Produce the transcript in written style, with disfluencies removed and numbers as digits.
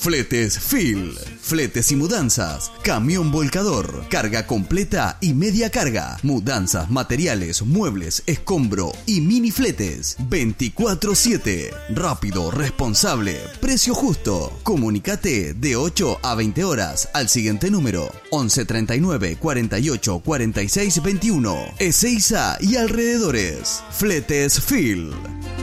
Fletes Phil. Fletes y mudanzas. Camión volcador. Carga completa y media carga. Mudanzas, materiales, muebles, escombro y mini fletes. 24/7. Rápido, responsable, precio justo. Comunícate de 8 a 20 horas al siguiente número: 11 39 48 46 21. Ezeiza y alrededores. Fletes Phil.